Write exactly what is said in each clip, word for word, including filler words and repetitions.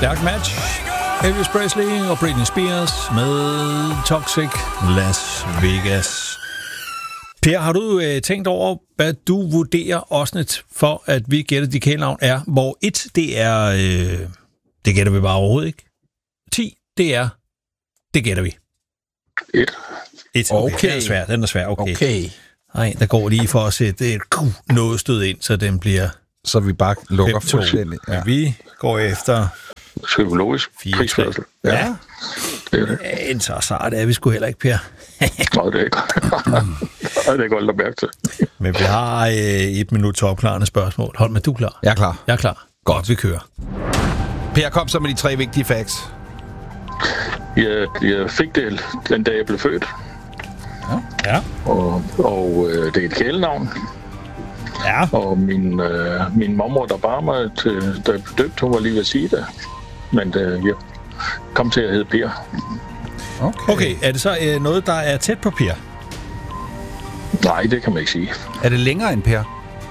Stærk match. Elvis Presley og Britney Spears med Toxic Las Vegas. Per, har du øh, tænkt over, hvad du vurderer Osnet for, at vi gætter de kælenavn er? Hvor et, det er... Øh, det gætter vi bare overhovedet ikke. ti, det er... Det gætter vi. et. et. Okay. okay. Den er svær, den er svær. Okay. okay. Nej, der går lige for at sætte et noget stød ind, så den bliver... Så vi bare lukker fuldstændig. Ja. Vi går efter... Psykologisk prisførsel. Ja. ja. Det er det. Så sart er vi sgu heller ikke, Per. Nej, det er ikke. Det er ikke godt mærke til. Men vi har øh, et minut til opklarende spørgsmål. Hold med, du er klar? Jeg er klar. Jeg er klar. Godt, vi kører. Per, kom så med de tre vigtige facts. Jeg, jeg fik det den dag, jeg blev født. Ja. ja. Og, og øh, det er et kælenavn. Ja. Og min, øh, min mormor, der bar mig, til, da jeg blev døbt, hun var lige ved at sige det. Men øh, jeg kom til at hedde Per. Okay. okay, er det så øh, noget, der er tæt på Per? Nej, det kan man ikke sige. Er det længere end Per?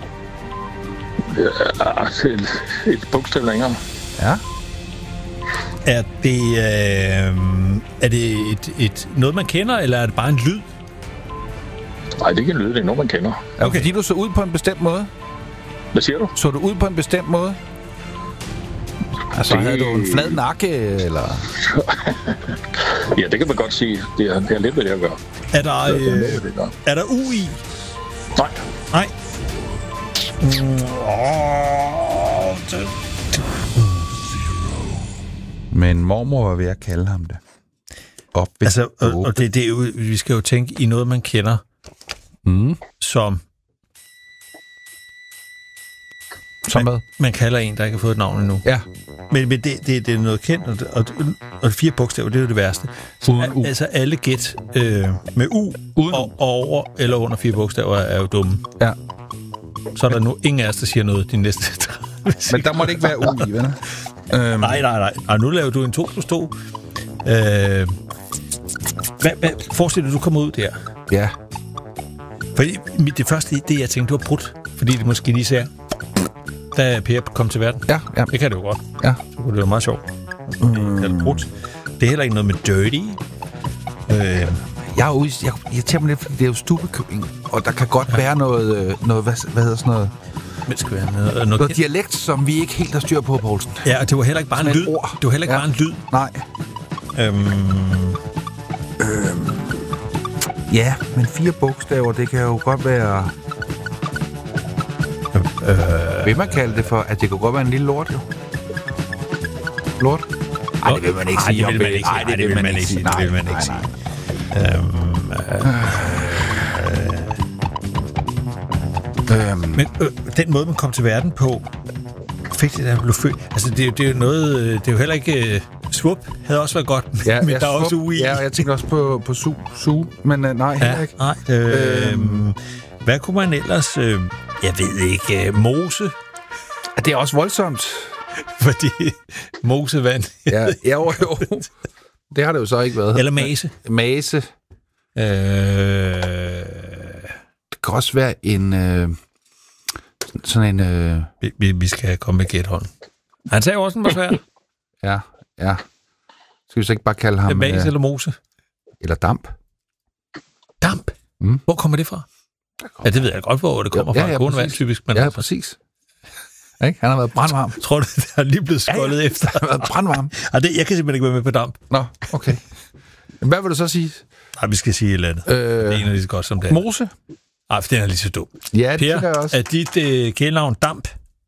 Ja, et, et bogstav længere. Ja. Er det, øh, er det et, et, noget, man kender, eller er det bare en lyd? Nej, det er ikke en lyd, det er noget, man kender. Okay. Okay. Fordi du så ud på en bestemt måde? Hvad siger du? Så du ud på en bestemt måde? Altså, det... havde du en flad nakke, eller? Ja, det kan man godt sige. Det er, det er lidt, hvad det gør. Er der, øh, det, er der U i? Nej. Nej. Mm, oh, det... Men mormor var ved at kalde ham det. Op altså, og, og det, det er jo, vi skal jo tænke i noget, man kender, mm. som... Som hvad? Man kalder en, der ikke har fået et navn endnu. Ja. Men, men det, det, det er noget kendt, og, og, og fire bogstaver, det er jo det værste. Uden U. Altså alle gæt øh, med U Uden og, og over eller under fire bogstaver er jo dumme. Ja. Så er der nu ingen af os, der siger noget de næste Men der må det ikke være U i, venner. øhm. Nej, nej, nej. Og nu laver du en to plus to. Øh, hvad, hvad, forestil dig, du kommer ud der. Ja. Fordi det første, det jeg tænkte, det var brudt. Fordi det måske lige ser, da Per kom til verden. Ja, ja. Det kan det jo godt. Ja. Så kunne det være meget sjovt. Mm. Det er brudt. Det er heller ikke noget med dirty. Øh, Jeg er ude, jeg, jeg tænker mig lidt, fordi det er jo Stubbekøbing, og der kan godt ja. være noget, noget hvad, hvad hedder sådan noget, det skal være noget, noget, noget dialekt, som vi ikke helt har styr på, Poulsen. Ja, og det var heller ikke bare en lyd. Ord. Det var heller ikke ja. bare en lyd. Nej. Øhm. Øhm. Ja, men fire bogstaver, det kan jo godt være... Øh. Vil man kalde det for, at det kan godt være en lille lort, jo? Lort? Nej, det vil man ikke sige. Nej, det vil man ikke sige. Nej, det vil man ikke sige. Det vil man ikke sige. Øhm, øh, øhm. Men øh, den måde, man kom til verden på, fik det, der blev født. Altså, det, det er jo noget... Det er jo heller ikke... Uh, Swoop havde også været godt, ja, men ja, der er også U i. Ja, og jeg tænker også på, på Su, Su, men uh, nej, heller ja, ikke. Nej, øh, øhm. Hvad kunne man ellers... Øh, jeg ved ikke... Uh, mose? Det er også voldsomt. Fordi mosevand... ja, jo, jo. Det har det jo så ikke været. Eller mase. Mase. Øh... Det kan også være en... Øh, sådan en... Øh... Vi, vi, vi skal komme med gæthånd. Han sagde også, den var svær. ja, ja. Skal vi så ikke bare kalde ham... Mase øh... eller mose? Eller damp. Damp? Mm. Hvor kommer det fra? Ja, det ved jeg godt, hvor det kommer ja, fra. Ja, ja, vand, typisk. Men ja, altså. præcis. Ikke? Han har været brandvarm. Tror du, det har lige blevet skoldet ja, ja. efter? Han har været brandvarm. Ja, det, jeg kan simpelthen ikke være med på damp. Nå, okay. Hvad vil du så sige? Nej, vi skal sige et eller andet. Øh, det er en af lige så godt som det. Mose? Nej, for den er lige så dum. Ja, det Per, jeg også. Er dit øh, kælenavn damp?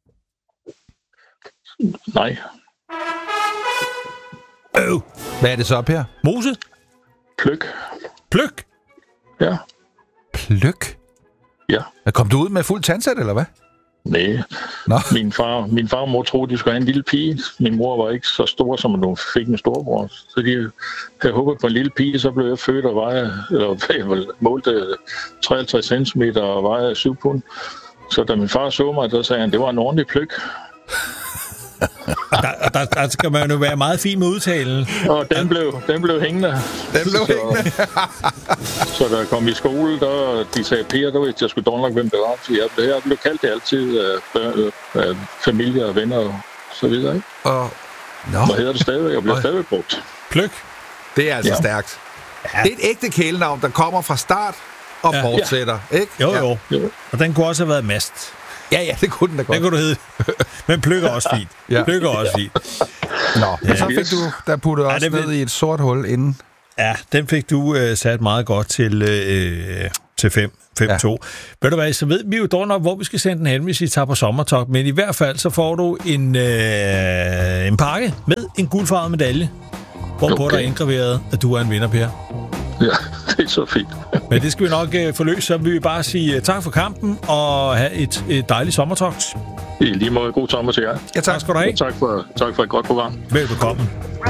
Nej. Øh. Hvad er det så, Per? Mose? Pløk. Pløk? Ja. Pløk? Ja. Kom du ud med fuld tandsæt, eller hvad? Nej. Nå. Min far, min far og mor troede, de skulle have en lille pige. Min mor var ikke så stor, som hun fik en storbror. Så de havde håbet på en lille pige, så blev jeg født og vejede, eller målte treoghalvtreds centimeter og vejede syv pund. Så da min far så mig, der sagde han, det var en ordentlig pløk. der, der, der skal man jo være meget fin med udtalen. Og den blev, den blev hængende. Den blev så, hængende. Så da jeg kom i skole, der, de sagde, Per, der vidste jeg skulle dog nok, hvem det var. Så jeg, jeg blev kaldt det altid af, af familie og venner og så videre. Ikke? Og Nå. Hvad hedder det stadigvæk? Jeg bliver stadigvæk brugt. Pløk. Det er altså Ja. stærkt. Ja. Det er et ægte kælenavn, der kommer fra start og Ja. fortsætter, ikke? Jo, Ja. jo. Jo. Og den kunne også have været mast. Ja, ja, det kunne den da godt. Den kunne du hedde. Men Pløk er også fint. Ja. Pløk er også fint. Nå, ja. Så fik Yes. du der puttet Ja, også det vil- ned i et sort hul inden. Ja, den fik du øh, sat meget godt til, øh, til fem to. Ja. Ved du hvad, så ved vi jo dog nok, hvor vi skal sende den hen, hvis I tager på sommertog. Men i hvert fald, så får du en, øh, en pakke med en guldfarvet medalje, hvorpå okay. Okay. der er indgraveret, at du er en vinder, Per. Ja, det er så fint. Men det skal vi nok øh, forløse, så vil vi bare sige uh, tak for kampen, og have et, et dejligt sommertogt. I lige måde god sommer til jer. Ja, tak. Tak skal du have. Tak for, tak for et godt program. Velbekomme.